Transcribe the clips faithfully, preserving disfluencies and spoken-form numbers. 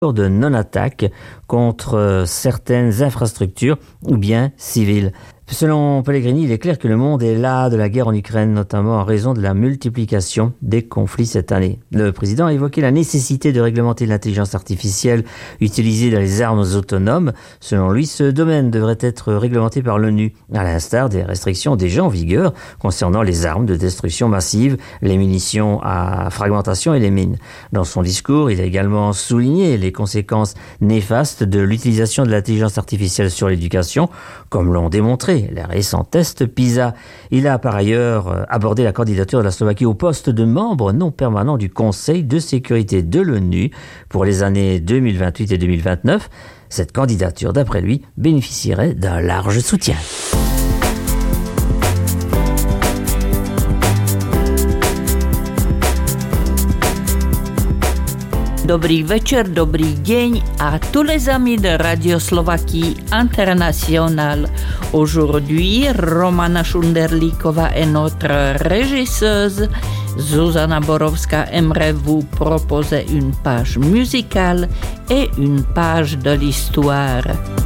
de non-attaque contre certaines infrastructures ou biens civils. Selon Pellegrini, il est clair que le monde est las de la guerre en Ukraine, notamment en raison de la multiplication des conflits cette année. Le président a évoqué la nécessité de réglementer l'intelligence artificielle utilisée dans les armes autonomes. Selon lui, ce domaine devrait être réglementé par l'ONU, à l'instar des restrictions déjà en vigueur concernant les armes de destruction massive, les munitions à fragmentation et les mines. Dans son discours, il a également souligné les conséquences néfastes de l'utilisation de l'intelligence artificielle sur l'éducation, comme l'ont démontré les récents tests PISA. Il a par ailleurs abordé la candidature de la Slovaquie au poste de membre non permanent du Conseil de sécurité de l'ONU pour les années deux mille vingt-huit et deux mille vingt-neuf. Cette candidature, d'après lui, bénéficierait d'un large soutien. Dobrý večer, dobrý deň à tous les amis de Radio Slovaquie International. Aujourd'hui, Romana Šunderlíková est notre régisseuse. Zuzana Borovská aimerait vous proposer une page musicale et une page de l'histoire.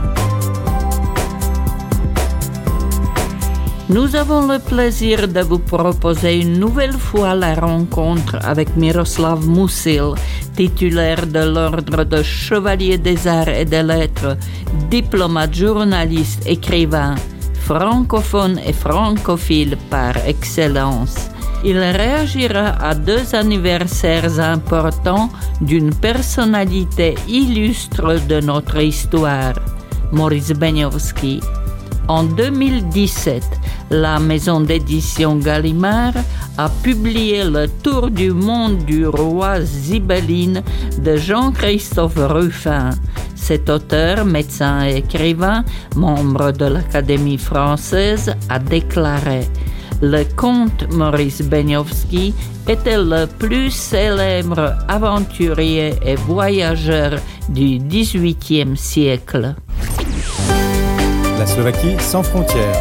Nous avons le plaisir de vous proposer une nouvelle fois la rencontre avec Miroslav Musil, titulaire de l'ordre de Chevalier des Arts et des Lettres, diplomate, journaliste, écrivain, francophone et francophile par excellence. Il réagira à deux anniversaires importants d'une personnalité illustre de notre histoire, Maurice Beňovský. En deux mille dix-sept, la maison d'édition Gallimard a publié Le Tour du monde du roi Zibelline de Jean-Christophe Ruffin. Cet auteur, médecin et écrivain, membre de l'Académie française, a déclaré « Le comte Maurice Beňovský était le plus célèbre aventurier et voyageur du dix-huitième siècle. » La Slovaquie sans frontières.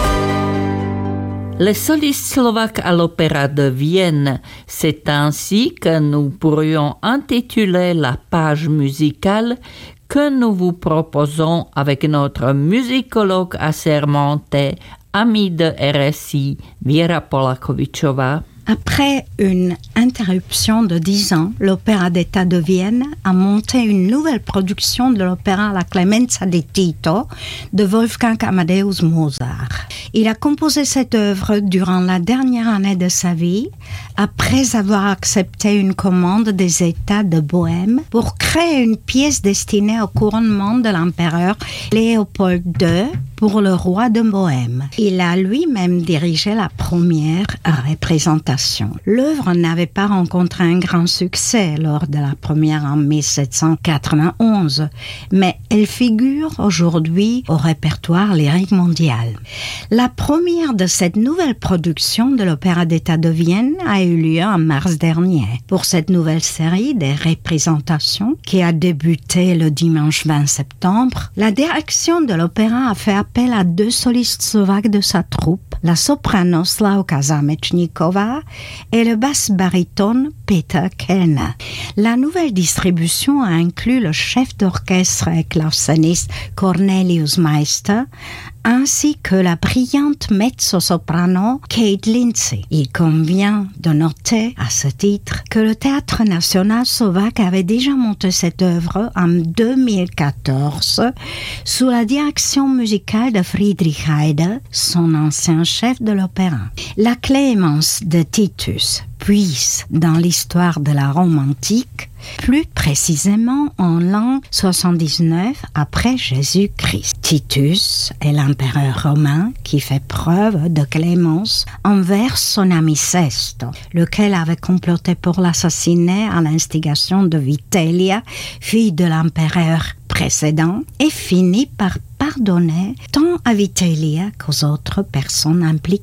Les solistes slovaques à l'Opéra de Vienne, c'est ainsi que nous pourrions intituler la page musicale que nous vous proposons avec notre musicologue assermentée, amie de R S I, Viera Polakovičová. Après une interruption de dix ans, l'Opéra d'État de Vienne a monté une nouvelle production de l'opéra La Clemenza di Tito de Wolfgang Amadeus Mozart. Il a composé cette œuvre durant la dernière année de sa vie, après avoir accepté une commande des États de Bohême pour créer une pièce destinée au couronnement de l'empereur Léopold deux pour le roi de Bohême. Il a lui-même dirigé la première représentation. L'œuvre n'avait pas rencontré un grand succès lors de la première en mille sept cent quatre-vingt-onze, mais elle figure aujourd'hui au répertoire lyrique mondial. La première de cette nouvelle production de l'Opéra d'État de Vienne a eu lieu en mars dernier. Pour cette nouvelle série des représentations, qui a débuté le dimanche vingt septembre, la direction de l'opéra a fait appel à deux solistes slovaques de sa troupe, la soprano Slavka Zamečníková et le basse-baryton Peter Kellner. La nouvelle distribution a inclus le chef d'orchestre et claveciniste Cornelius Meister, ainsi que la brillante mezzo-soprano Kate Lindsay. Il convient de noter à ce titre que le Théâtre national slovaque avait déjà monté cette œuvre en deux mille quatorze sous la direction musicale de Friedrich Heider, son ancien chef de l'opéra. La Clémence de Titus puise dans l'histoire de la Rome antique, plus précisément en l'an soixante-dix-neuf après Jésus-Christ. Titus est l'empereur romain qui fait preuve de clémence envers son ami Sesto, lequel avait comploté pour l'assassiner à l'instigation de Vitellia, fille de l'empereur précédent, et finit par pardonner tant à Vitellia qu'aux autres personnes impliquées.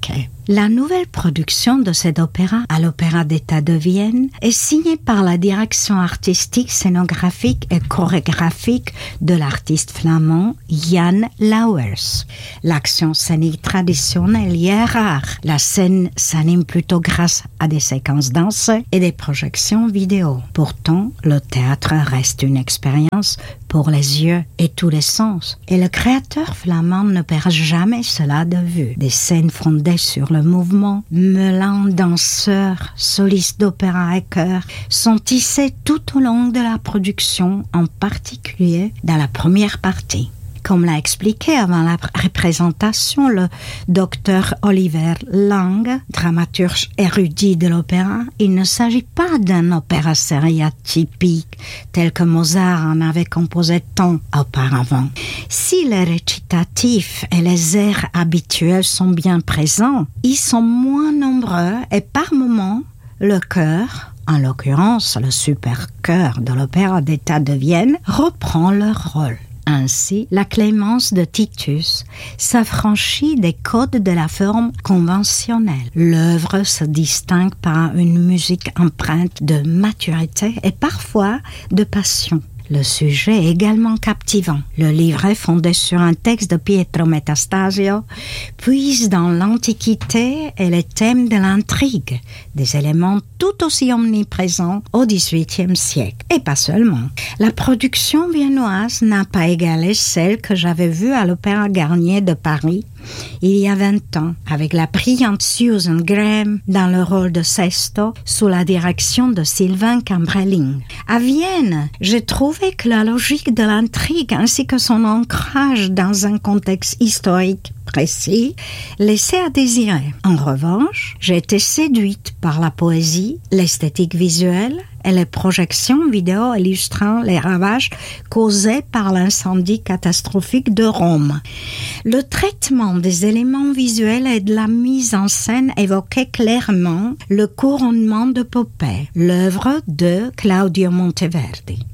La nouvelle production de cet opéra à l'Opéra d'État de Vienne est signée par la direction artistique, scénographique et chorégraphique de l'artiste flamand Jan Lauwers. L'action scénique traditionnelle y est rare. La scène s'anime plutôt grâce à des séquences dansées et des projections vidéo. Pourtant, le théâtre reste une expérience pour les yeux et tous les sens. Et le créateur flamand ne perd jamais cela de vue. Des scènes fondées sur le mouvement, mêlant danseurs, solistes d'opéra et chœurs, sont tissées tout au long de la production, en particulier dans la première partie. Comme l'a expliqué avant la représentation le docteur Oliver Lang, dramaturge érudit de l'opéra, il ne s'agit pas d'un opéra seria typique tel que Mozart en avait composé tant auparavant. Si les récitatifs et les airs habituels sont bien présents, ils sont moins nombreux et par moments, le chœur, en l'occurrence le super chœur de l'Opéra d'État de Vienne, reprend leur rôle. Ainsi, la Clémence de Titus s'affranchit des codes de la forme conventionnelle. L'œuvre se distingue par une musique empreinte de maturité et parfois de passion. Le sujet est également captivant. Le livret, fondé sur un texte de Pietro Metastasio, puise dans l'Antiquité et les thèmes de l'intrigue, des éléments tout aussi omniprésents au dix-huitième siècle. Et pas seulement. La production viennoise n'a pas égalé celle que j'avais vue à l'Opéra Garnier de Paris il y a vingt ans, avec la brillante Susan Graham dans le rôle de Sesto, sous la direction de Sylvain Cambrelling. À Vienne, j'ai trouvé que la logique de l'intrigue ainsi que son ancrage dans un contexte historique précis laissait à désirer. En revanche, j'ai été séduite par la poésie, l'esthétique visuelle et les projections vidéo illustrant les ravages causés par l'incendie catastrophique de Rome. Le traitement des éléments visuels et de la mise en scène évoquait clairement le couronnement de Popée, l'œuvre de Claudio Monteverdi.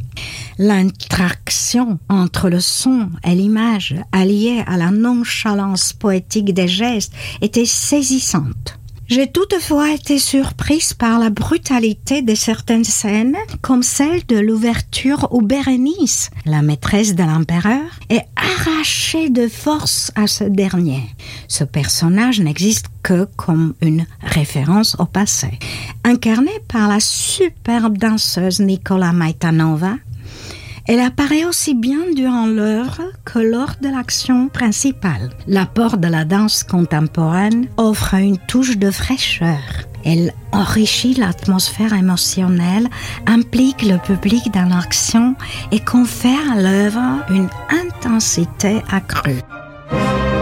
L'interaction entre le son et l'image, alliée à la nonchalance poétique des gestes, était saisissante. J'ai toutefois été surprise par la brutalité de certaines scènes, comme celle de l'ouverture où Bérénice, la maîtresse de l'empereur, est arrachée de force à ce dernier. Ce personnage n'existe que comme une référence au passé. Incarnée par la superbe danseuse Nicola Maitanova, elle apparaît aussi bien durant l'œuvre que lors de l'action principale. L'apport de la danse contemporaine offre une touche de fraîcheur. Elle enrichit l'atmosphère émotionnelle, implique le public dans l'action et confère à l'œuvre une intensité accrue.